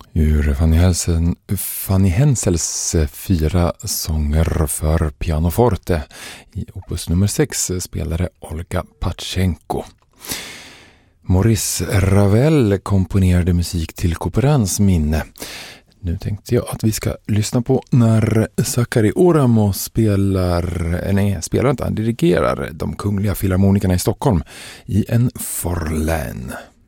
Ur Fanny Hensels 4 sånger för pianoforte i opus nummer 6 spelade Olga Patchenko. Maurice Ravel komponerade musik till Couperins minne. Nu tänkte jag att vi ska lyssna på när Sakari Oramo dirigerar de Kungliga Filharmonikerna i Stockholm i en Forlän.